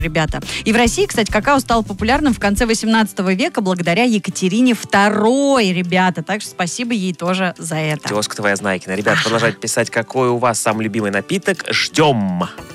ребята. И в России, кстати, какао стал популярным в конце 18 века благодаря Екатерине II, ребята. Так что спасибо ей тоже за это. Тезка твоя Знайкина. Ребят, продолжайте писать, какой у вас самый любимый напиток. Ждем!